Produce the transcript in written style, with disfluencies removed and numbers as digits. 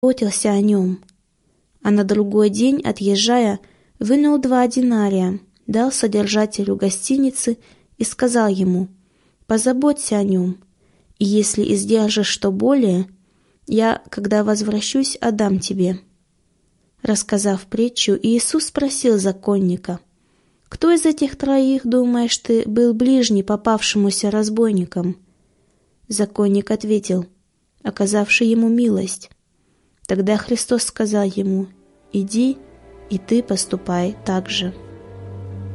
заботился о нем. А на другой день, отъезжая, вынул 2 динария, дал содержателю гостиницы и сказал ему: «Позаботься о нем, и если издержишь что более, я, когда возвращусь, отдам тебе». Рассказав притчу, Иисус спросил законника: «Кто из этих 3, думаешь ты, был ближний попавшемуся разбойникам?» Законник ответил: «Оказавший ему милость». Тогда Христос сказал ему: «Иди, и ты поступай так же».